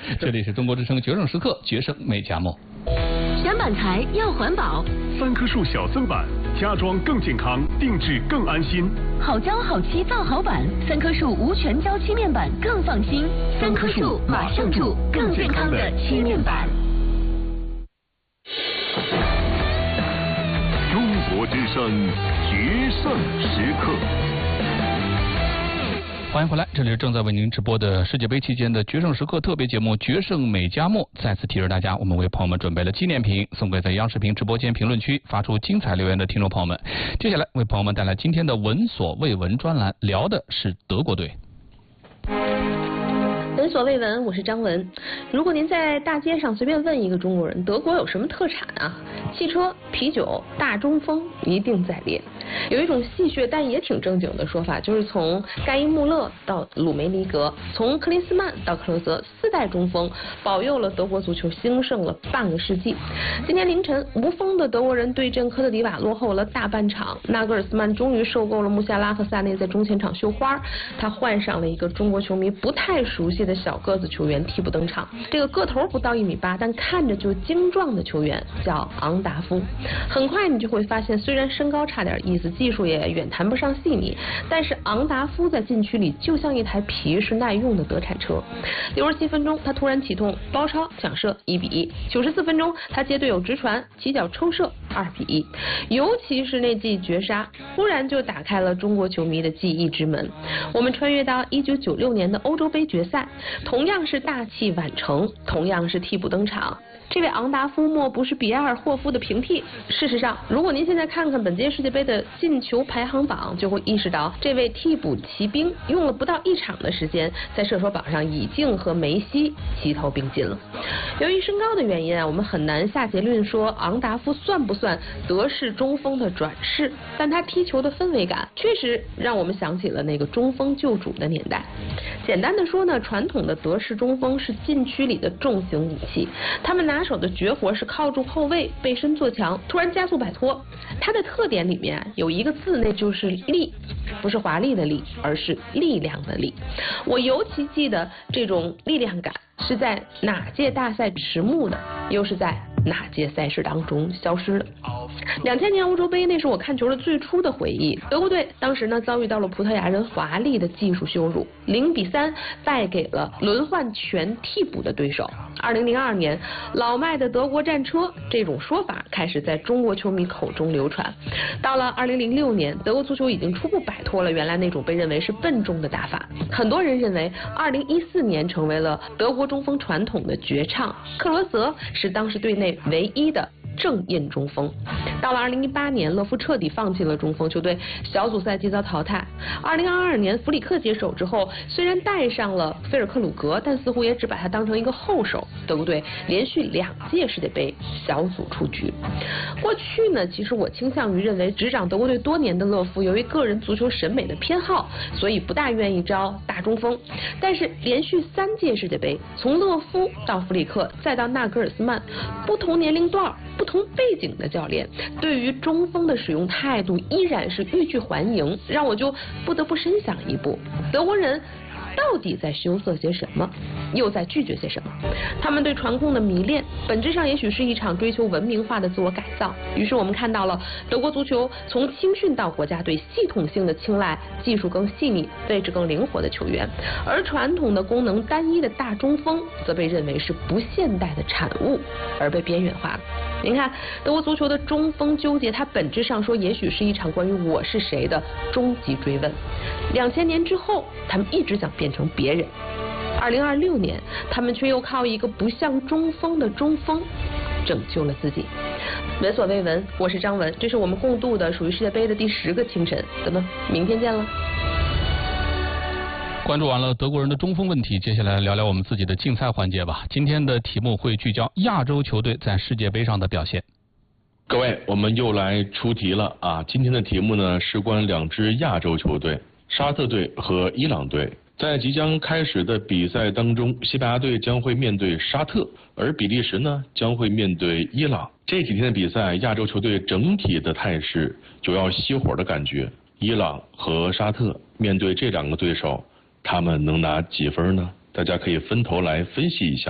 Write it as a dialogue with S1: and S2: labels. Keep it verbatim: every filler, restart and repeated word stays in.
S1: 这里是中国之声决胜时刻，决胜美加墨。
S2: 选板材要环保，
S3: 三棵树小增板，家装更健康，定制更安心。
S2: 好胶好漆造好板，三棵树无全胶漆面板更放心。三棵树马上住更健康的漆面板。
S3: 中国之声决胜时刻。
S1: 欢迎回来，这里是正在为您直播的世界杯期间的决胜时刻特别节目《决胜美加墨》。再次提示大家，我们为朋友们准备了纪念品，送给在央视频直播间评论区发出精彩留言的听众朋友们。接下来为朋友们带来今天的闻所未闻专栏，聊的是德国队。
S4: 闻所未闻，我是张文。如果您在大街上随便问一个中国人，德国有什么特产啊？汽车、啤酒、大中锋一定在列。有一种戏谑但也挺正经的说法，就是从盖伊穆勒到鲁梅尼格，从克林斯曼到克罗泽，四代中锋保佑了德国足球兴盛了半个世纪。今天凌晨，无锋的德国人对阵科特迪瓦落后了大半场，纳格尔斯曼终于受够了穆夏拉和萨内在中前场绣花，他换上了一个中国球迷不太熟悉的小个子球员替补登场。这个个头不到一米八，但看着就精壮的球员叫昂达夫。很快你就会发现，虽然身高差点意思，技术也远谈不上细腻，但是昂达夫在禁区里就像一台皮实耐用的德产车。六十七分钟，他突然启动包抄抢射一比一。九十四分钟，他接队友直传起脚抽射二比一。尤其是那记绝杀，忽然就打开了中国球迷的记忆之门。我们穿越到一九九六年的欧洲杯决赛，同样是大器晚成，同样是替补登场。这位昂达夫莫不是比埃尔霍夫的平替。事实上，如果您现在看看本届世界杯的进球排行榜，就会意识到这位替补骑兵用了不到一场的时间，在射手榜上已经和梅西齐头并进了。由于身高的原因啊，我们很难下结论说昂达夫算不算德式中锋的转世，但他踢球的氛围感确实让我们想起了那个中锋救主的年代。简单的说呢，传统的德式中锋是禁区里的重型武器，他们拿手的绝活是靠住后卫背身做墙，突然加速摆脱。它的特点里面有一个字，那就是力，不是华丽的力，而是力量的力。我尤其记得这种力量感是在哪届大赛迟暮的，又是在哪届赛事当中消失的。两千年欧洲杯，那是我看球的最初的回忆。德国队当时呢遭遇到了葡萄牙人华丽的技术羞辱，零比三败给了轮换全替补的对手。二零零二年，老迈的德国战车这种说法开始在中国球迷口中流传。到了二零零六年，德国足球已经初步摆脱了原来那种被认为是笨重的打法。很多人认为，二零一四年成为了德国中锋传统的绝唱。克罗泽是当时队内唯一的正印中锋。到了二零一八年，勒夫彻底放弃了中锋，球队小组赛即遭淘汰。二零二二年，弗里克接手之后，虽然带上了菲尔克鲁格，但似乎也只把他当成一个后手。德国队连续两届世界杯小组出局。过去呢，其实我倾向于认为，执掌德国队多年的勒夫，由于个人足球审美的偏好，所以不大愿意招大中锋。但是连续三届世界杯，从勒夫到弗里克，再到纳格尔斯曼，不同年龄段、不同背景的教练对于中锋的使用态度依然是欲拒还迎，让我就不得不深想一步，德国人到底在羞涩些什么，又在拒绝些什么？他们对传控的迷恋，本质上也许是一场追求文明化的自我改造。于是我们看到了德国足球从青训到国家队，系统性的青睐技术更细腻、位置更灵活的球员，而传统的功能单一的大中锋则被认为是不现代的产物，而被边缘化了。您看，德国足球的中锋纠结，它本质上说也许是一场关于我是谁的终极追问。两千年之后，他们一直想变成别人。二零二六年，他们却又靠一个不像中锋的中锋拯救了自己。闻所未闻，我是张文，这是我们共度的属于世界杯的第十个清晨。咱们明天见了。
S1: 关注完了德国人的中锋问题，接下来聊聊我们自己的竞赛环节吧。今天的题目会聚焦亚洲球队在世界杯上的表现。
S5: 各位，我们又来出题了啊！今天的题目呢，事关两支亚洲球队，沙特队和伊朗队。在即将开始的比赛当中，西班牙队将会面对沙特，而比利时呢将会面对伊朗。这几天的比赛，亚洲球队整体的态势就要熄火的感觉。伊朗和沙特面对这两个对手，他们能拿几分呢？大家可以分头来分析一下。